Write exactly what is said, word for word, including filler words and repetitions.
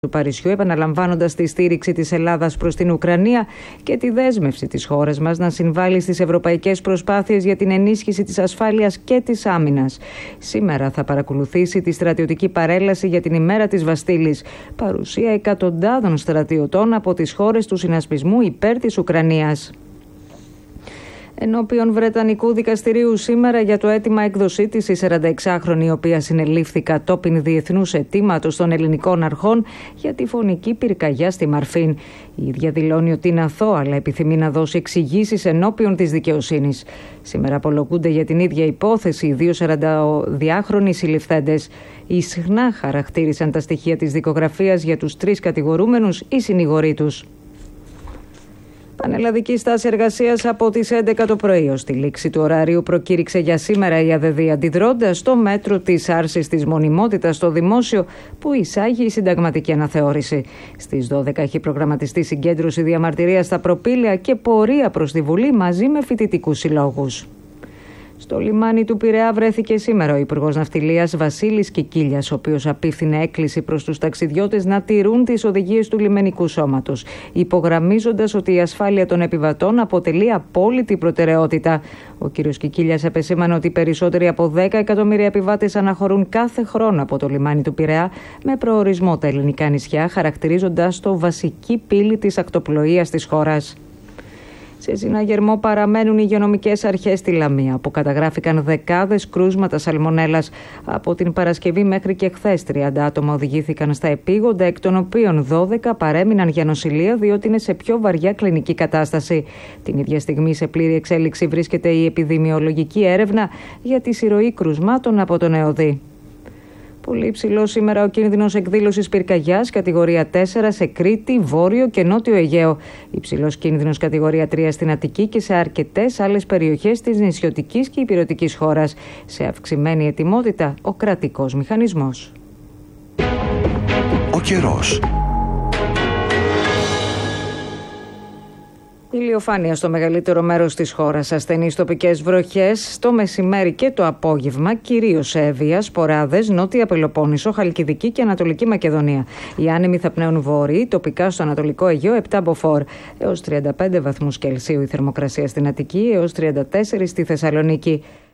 του Παρισιού, επαναλαμβάνοντας τη στήριξη της Ελλάδας προς την Ουκρανία και τη δέσμευση της χώρας μας να συμβάλλει στις ευρωπαϊκές προσπάθειες για την ενίσχυση της ασφάλειας και της άμυνας. Σήμερα θα παρακολουθήσει τη στρατιωτική παρέλαση για την ημέρα της Βαστίλης, παρουσία εκατοντάδων στρατιωτών από τις χώρες του συνασπισμού υπέρ της Ουκρανίας. Ενώπιον Βρετανικού δικαστηρίου σήμερα για το αίτημα έκδοσή της η σαρανταεξάχρονη, η οποία συνελήφθη κατόπιν διεθνούς αιτήματος των ελληνικών αρχών για τη φωνική πυρκαγιά στη Μαρφίν. Η ίδια δηλώνει ότι είναι αθώα, αλλά επιθυμεί να δώσει εξηγήσεις ενώπιον της δικαιοσύνης. Σήμερα απολογούνται για την ίδια υπόθεση οι δύο σαρανταδυάχρονοι συλληφθέντες. Ισχνά χαρακτήρισαν τα στοιχεία της δικογραφίας για τους τρεις κατηγορούμενους ή συνηγοροί τους. Πανελλαδική στάση εργασίας από τις έντεκα το πρωί ως τη λήξη του ωραρίου προκήρυξε για σήμερα η ΑΔΔ, αντιδρώντας στο μέτρο της άρσης της μονιμότητας στο δημόσιο που εισάγει η συνταγματική αναθεώρηση. Στις δώδεκα έχει προγραμματιστεί συγκέντρωση διαμαρτυρίας στα προπήλαια και πορεία προς τη Βουλή μαζί με φοιτητικούς συλλόγους. Στο λιμάνι του Πειραιά βρέθηκε σήμερα ο Υπουργός Ναυτιλίας Βασίλης Κικίλιας, ο οποίος απίφθινε έκκληση προς τους ταξιδιώτες να τηρούν τις οδηγίες του λιμενικού σώματος, υπογραμμίζοντας ότι η ασφάλεια των επιβατών αποτελεί απόλυτη προτεραιότητα. Ο κ. Κικίλιας επεσήμανε ότι περισσότεροι από δέκα εκατομμύρια επιβάτες αναχωρούν κάθε χρόνο από το λιμάνι του Πειραιά, με προορισμό τα ελληνικά νησιά, χαρακτηρίζοντας το βασική πύλη της ακτοπλοείας της χώρας. Σε συναγερμό παραμένουν οι υγειονομικές αρχές στη Λαμία, όπου καταγράφηκαν δεκάδες κρούσματα σαλμονέλας. Από την Παρασκευή μέχρι και χθες τριάντα άτομα οδηγήθηκαν στα επίγοντα, εκ των οποίων δώδεκα παρέμειναν για νοσηλεία διότι είναι σε πιο βαριά κλινική κατάσταση. Την ίδια στιγμή σε πλήρη εξέλιξη βρίσκεται η επιδημιολογική έρευνα για τη συρροή κρουσμάτων από τον ΕΟΔΗ. Πολύ υψηλό σήμερα ο κίνδυνος εκδήλωσης πυρκαγιάς κατηγορία τέσσερα σε Κρήτη, Βόρειο και Νότιο Αιγαίο. Υψηλός κίνδυνος κατηγορία τρία στην Αττική και σε αρκετές άλλες περιοχές της νησιωτικής και ηπειρωτικής χώρας. Σε αυξημένη ετοιμότητα ο κρατικός μηχανισμός. Ο καιρός. Ηλιοφάνεια στο μεγαλύτερο μέρος της χώρας, ασθενείς τοπικές βροχές στο μεσημέρι και το απόγευμα, κυρίως σε Εύβοια, Σποράδες, Νότια Πελοπόννησο, Χαλκιδική και Ανατολική Μακεδονία. Οι άνεμοι θα πνέουν βορροί, τοπικά στο Ανατολικό Αιγαίο επτά μποφόρ. Έως τριάντα πέντε βαθμούς Κελσίου η θερμοκρασία στην Αττική, έως τριάντα τέσσερα στη Θεσσαλονίκη.